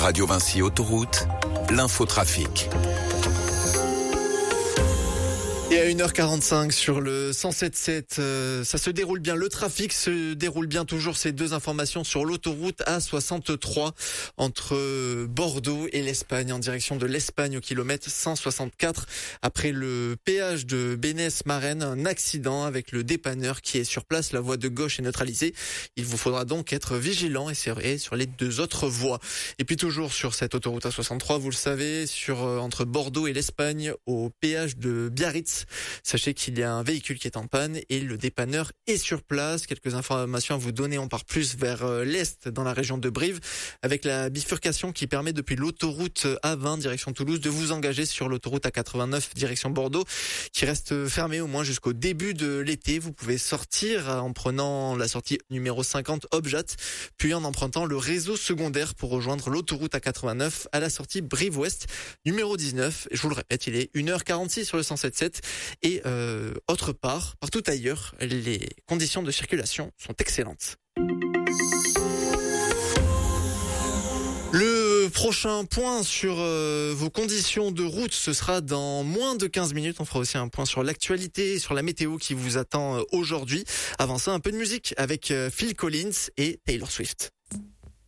Radio Vinci Autoroute, l'infotrafic. Et à 1h45 sur le 107.7, ça se déroule bien. Le trafic se déroule bien toujours. Ces deux informations sur l'autoroute A63 entre Bordeaux et l'Espagne, en direction de l'Espagne au kilomètre 164. Après le péage de Bénès-Marennes, un accident avec le dépanneur qui est sur place. La voie de gauche est neutralisée. Il vous faudra donc être vigilant et serrer sur les deux autres voies. Et puis toujours sur cette autoroute A63, vous le savez, entre Bordeaux et l'Espagne au péage de Biarritz. Sachez qu'il y a un véhicule qui est en panne et le dépanneur est sur place. Quelques informations à vous donner. On part plus vers l'est dans la région de Brive avec la bifurcation qui permet depuis l'autoroute A20 direction Toulouse de vous engager sur l'autoroute A89 direction Bordeaux qui reste fermée au moins jusqu'au début de l'été. Vous pouvez sortir en prenant la sortie numéro 50 Objat puis en empruntant le réseau secondaire pour rejoindre l'autoroute A89 à la sortie Brive-Ouest numéro 19. Je vous le répète, il est 1h46 sur le 107.7. Et autre part, partout ailleurs, les conditions de circulation sont excellentes. Le prochain point sur vos conditions de route, ce sera dans moins de 15 minutes. On fera aussi un point sur l'actualité, sur la météo qui vous attend aujourd'hui. Avant ça, un peu de musique avec Phil Collins et Taylor Swift.